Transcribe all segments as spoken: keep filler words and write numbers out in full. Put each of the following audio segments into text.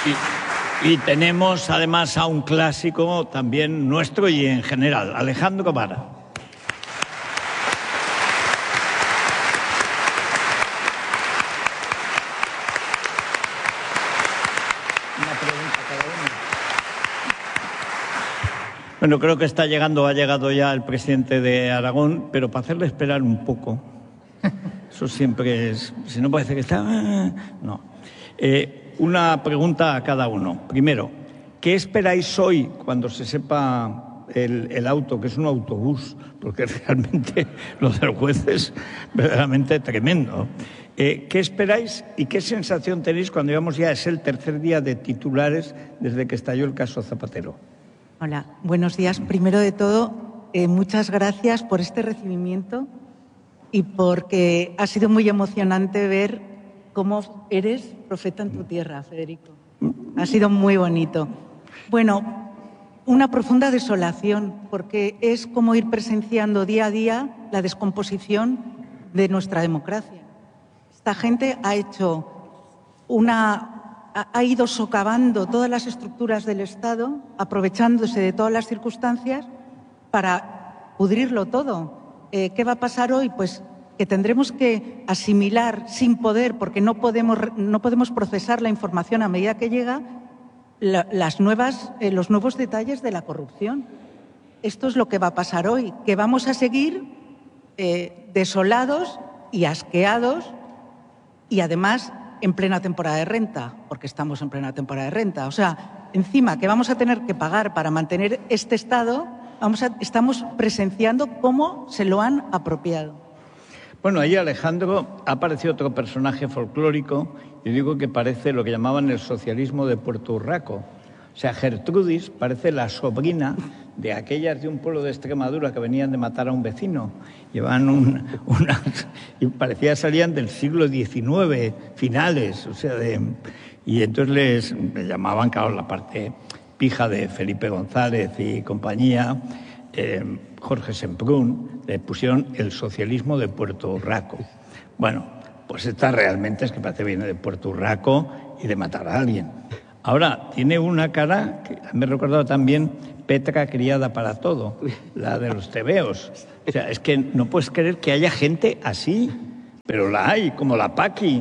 Y, y tenemos además a un clásico también nuestro y en general, Alejandro Vara. Bueno, creo que está llegando, ha llegado ya el presidente de Aragón, pero para hacerle esperar un poco, eso siempre es, si no parece que está, no. Eh, una pregunta a cada uno. Primero, ¿qué esperáis hoy cuando se sepa el, el auto, que es un autobús? Porque realmente lo del juez es verdaderamente tremendo. Eh, ¿Qué esperáis y qué sensación tenéis cuando llevamos ya, es el tercer día de titulares desde que estalló el caso Zapatero? Hola, buenos días. Primero de todo, eh, muchas gracias por este recibimiento y porque ha sido muy emocionante ver cómo eres profeta en tu tierra, Federico. Ha sido muy bonito. Bueno, una profunda desolación, porque es como ir presenciando día a día la descomposición de nuestra democracia. Esta gente ha hecho una... ha ido socavando todas las estructuras del Estado, aprovechándose de todas las circunstancias para pudrirlo todo. Eh, ¿Qué va a pasar hoy? Pues que tendremos que asimilar sin poder, porque no podemos, no podemos procesar la información a medida que llega, la, las nuevas, eh, los nuevos detalles de la corrupción. Esto es lo que va a pasar hoy, que vamos a seguir eh, desolados y asqueados y además en plena temporada de renta, porque estamos en plena temporada de renta. O sea, encima que vamos a tener que pagar para mantener este Estado, vamos a, estamos presenciando cómo se lo han apropiado. Bueno, ahí, Alejandro, ha aparecido otro personaje folclórico, y digo que parece lo que llamaban el socialismo de Puerto Urraco. O sea, Gertrudis parece la sobrina de aquellas de un pueblo de Extremadura que venían de matar a un vecino. Llevaban un, unas... y parecía que salían del siglo diecinueve, finales, o sea, de... Y entonces les, les llamaban, claro, la parte pija de Felipe González y compañía, eh, Jorge Semprún, le pusieron el socialismo de Puerto Urraco. Bueno, pues esta realmente es que parece que viene de Puerto Urraco y de matar a alguien. Ahora, tiene una cara que me he recordado también Petra criada para todo, la de los tebeos. O sea, es que no puedes creer que haya gente así, pero la hay, como la Paqui.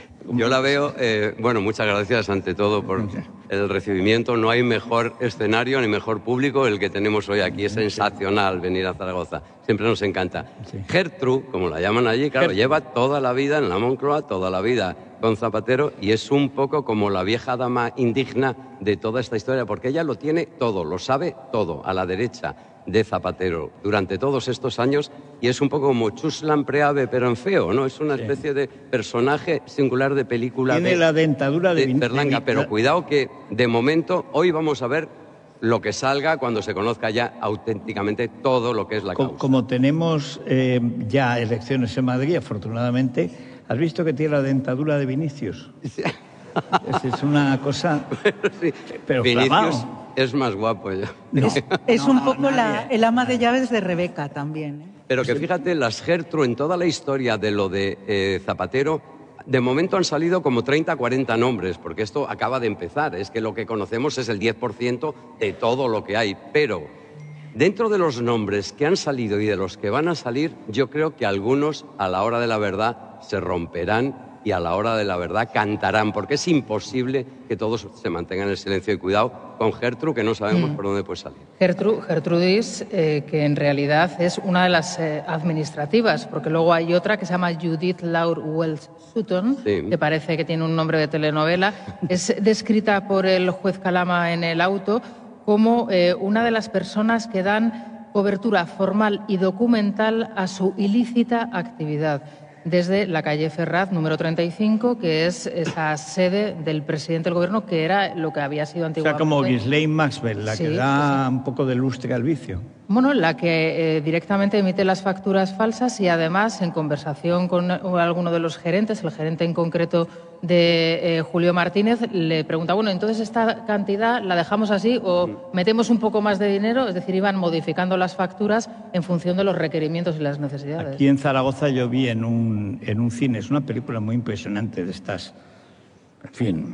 Yo la veo, eh, bueno, muchas gracias ante todo por el recibimiento. No hay mejor escenario ni mejor público el que tenemos hoy aquí. Es sensacional venir a Zaragoza. Siempre nos encanta. Sí. Gertrude, como la llaman allí, claro, Gertrude. Lleva toda la vida en la Moncloa, toda la vida con Zapatero, y es un poco como la vieja dama indigna de toda esta historia, porque ella lo tiene todo, lo sabe todo, a la derecha de Zapatero durante todos estos años, y es un poco como Chuslan Preave, pero en feo, ¿no? Es una sí. especie de personaje singular de película. Tiene de, la dentadura de, de Berlanga, de... pero cuidado que de momento hoy vamos a ver lo que salga cuando se conozca ya auténticamente todo lo que es la como, causa. Como tenemos eh, ya elecciones en Madrid, afortunadamente, ¿has visto que tiene la dentadura de Vinicius? Sí. Es, es una cosa... Pero, sí. pero Vinicius flamao. Es más guapo ya. No, es es no, un poco no, la, el ama de llaves de Rebeca también, ¿eh? Pero que fíjate, las Gertrude en toda la historia de lo de eh, Zapatero, de momento han salido como treinta, cuarenta nombres, porque esto acaba de empezar. Es que lo que conocemos es el diez por ciento de todo lo que hay. Pero dentro de los nombres que han salido y de los que van a salir, yo creo que algunos, a la hora de la verdad, se romperán y a la hora de la verdad cantarán, porque es imposible que todos se mantengan en el silencio. Y cuidado con Gertrude, que no sabemos mm. por dónde puede salir. Gertrude, Gertrudis, eh, que en realidad es una de las eh, administrativas, porque luego hay otra que se llama Judith Laure Wells Sutton, sí. que parece que tiene un nombre de telenovela. Es descrita por el juez Calama en el auto como eh, una de las personas que dan cobertura formal y documental a su ilícita actividad, desde la calle Ferraz, número treinta y cinco, que es esa sede del presidente del gobierno, que era lo que había sido antiguamente. O sea, como Ghislaine Maxwell, la sí, que da sí, sí. un poco de lustre al vicio. Bueno, la que eh, directamente emite las facturas falsas y además, en conversación con alguno de los gerentes, el gerente en concreto de eh, Julio Martínez, le pregunta, bueno, entonces esta cantidad la dejamos así o metemos un poco más de dinero, es decir, iban modificando las facturas en función de los requerimientos y las necesidades. Aquí en Zaragoza yo vi en un, en un cine, es una película muy impresionante de estas, en fin,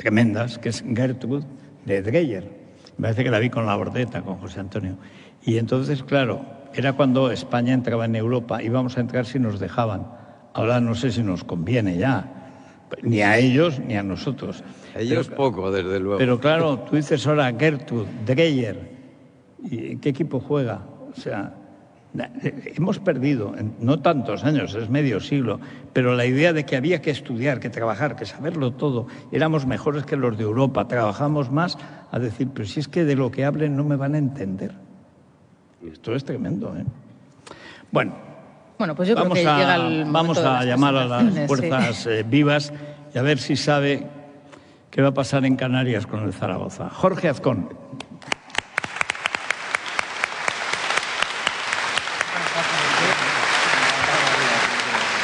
tremendas, que es Gertrud de Dreyer. Me parece que la vi con la Bordeta, con José Antonio. Y entonces, claro, era cuando España entraba en Europa, íbamos a entrar si nos dejaban. Ahora no sé si nos conviene ya, ni a ellos ni a nosotros. A ellos pero, poco, desde luego. Pero claro, tú dices ahora Gertrud, Dreyer, ¿y qué equipo juega? O sea, hemos perdido, no tantos años, es medio siglo, pero la idea de que había que estudiar, que trabajar, que saberlo todo, éramos mejores que los de Europa, trabajamos más, a decir, pero si es que de lo que hablen no me van a entender. Esto es tremendo, ¿eh? Bueno, bueno pues yo vamos creo que a, llega el vamos a llamar a las fuerzas sí. eh, vivas y a ver si sabe qué va a pasar en Canarias con el Zaragoza. Jorge Azcón.